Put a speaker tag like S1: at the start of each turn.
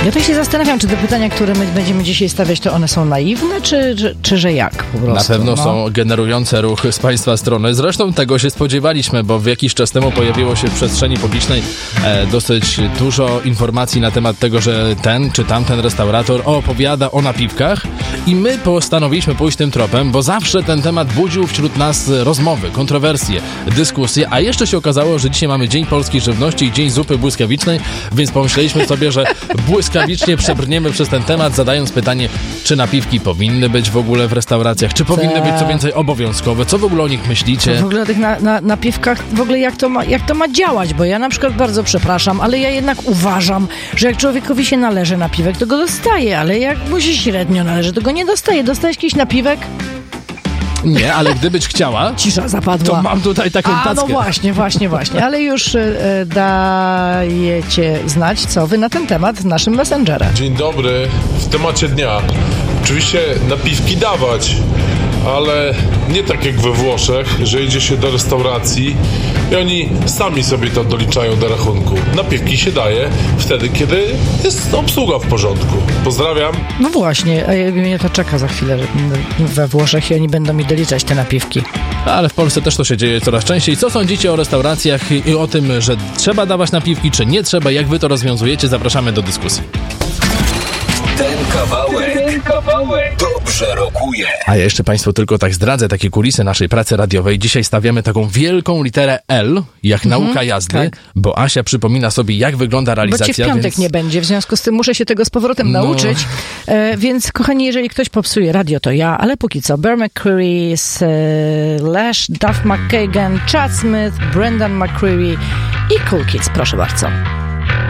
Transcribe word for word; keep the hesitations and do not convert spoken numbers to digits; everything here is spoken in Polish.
S1: Ja tak się zastanawiam, czy te pytania, które my będziemy dzisiaj stawiać, to one są naiwne, czy, czy, czy że jak po prostu?
S2: Na pewno
S1: no.
S2: są generujące ruch z Państwa strony. Zresztą tego się spodziewaliśmy, bo w jakiś czas temu pojawiło się w przestrzeni publicznej e, dosyć dużo informacji na temat tego, że ten czy tamten restaurator opowiada o napiwkach i my postanowiliśmy pójść tym tropem, bo zawsze ten temat budził wśród nas rozmowy, kontrowersje, dyskusje, a jeszcze się okazało, że dzisiaj mamy Dzień Polskiej Żywności i Dzień Zupy Błyskawicznej, więc pomyśleliśmy sobie, że błyskawicznie przebrniemy przez ten temat, zadając pytanie, czy napiwki powinny być w ogóle w restauracjach, czy powinny być co więcej obowiązkowe, co w ogóle o nich myślicie?
S1: W ogóle o tych na, na, napiwkach, w ogóle jak to, ma, jak to ma działać, bo ja na przykład bardzo przepraszam, ale ja jednak uważam, że jak człowiekowi się należy napiwek, to go dostaje, ale jak mu się średnio należy, to go nie dostaje. Dostajesz jakiś napiwek?
S2: Nie, ale gdybyś chciała,
S1: cisza zapadła.
S2: To mam tutaj taką
S1: A,
S2: tackę.
S1: no właśnie, właśnie, właśnie. Ale już y, dajecie znać, co wy na ten temat w naszym Messengerze.
S3: Dzień dobry. W temacie dnia. Oczywiście napiwki dawać, ale nie tak jak we Włoszech, że idzie się do restauracji i oni sami sobie to doliczają do rachunku. Napiwki się daje wtedy, kiedy jest obsługa w porządku. Pozdrawiam.
S1: No właśnie, a mnie to czeka za chwilę że we Włoszech i oni będą mi doliczać te napiwki.
S2: Ale w Polsce też to się dzieje coraz częściej. Co sądzicie o restauracjach i o tym, że trzeba dawać napiwki, czy nie trzeba? Jak wy to rozwiązujecie? Zapraszamy do dyskusji.
S4: Ten kawałek, ten kawałek dobrze rokuje.
S2: A ja jeszcze Państwu tylko tak zdradzę takie kulisy naszej pracy radiowej. Dzisiaj stawiamy taką wielką literę L, jak mhm, nauka jazdy, tak. Bo Asia przypomina sobie, jak wygląda realizacja.
S1: Bo cię w piątek
S2: więc...
S1: nie będzie, w związku z tym muszę się tego z powrotem no. nauczyć. E, więc kochani, jeżeli ktoś popsuje radio, to ja, ale póki co Bear McCreary, Slash, Duff McKagan, Chad Smith, Brendan McCreary i Cool Kids, proszę bardzo.